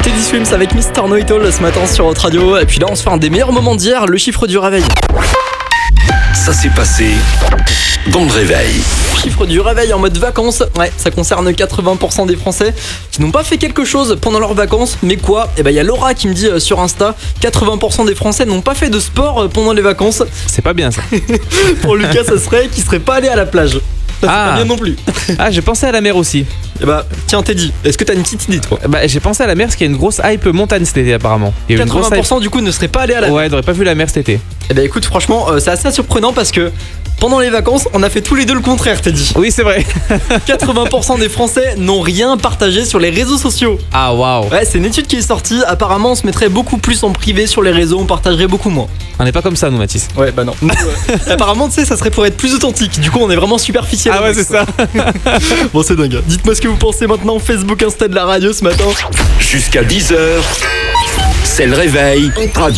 Teddy Swims avec Mr. Know It All ce matin sur Hot Radio. Et puis là, on se fait un des meilleurs moments d'hier, le chiffre du réveil. Ça s'est passé dans le réveil. Chiffre du réveil en mode vacances. Ouais, ça concerne 80% des Français qui n'ont pas fait quelque chose pendant leurs vacances. Mais quoi ? Eh ben, il y a Laura qui me dit sur Insta, 80% des Français n'ont pas fait de sport pendant les vacances. C'est pas bien ça. Pour Lucas, ça serait qu'il serait pas allé à la plage. Ça, c'est pas bien non plus. Ah, j'ai pensé à la mer aussi. Eh bah, tiens Teddy, est-ce que t'as une petite idée toi ? Bah, j'ai pensé à la mer parce qu'il y a une grosse hype montagne cet été apparemment. Il y a eu une grosse 80% du coup ne serait pas allé à la mer. Ouais, n'aurait pas vu la mer cet été. Eh bah écoute, franchement, c'est assez surprenant parce que pendant les vacances, on a fait tous les deux le contraire, Teddy. Oui, c'est vrai. 80% des Français n'ont rien partagé sur les réseaux sociaux. Ah, waouh. Ouais, c'est une étude qui est sortie. Apparemment, on se mettrait beaucoup plus en privé sur les réseaux, on partagerait beaucoup moins. On n'est pas comme ça, nous, Mathis. Ouais, bah non. Nous, apparemment, tu sais, ça serait pour être plus authentique. Du coup, on est vraiment superficiel. Ah ouais, c'est ça. Bon, c'est dingue. Dites-moi ce que vous pensez maintenant. Facebook, Insta de la radio ce matin. Jusqu'à 10h, c'est le réveil. Hot Radio.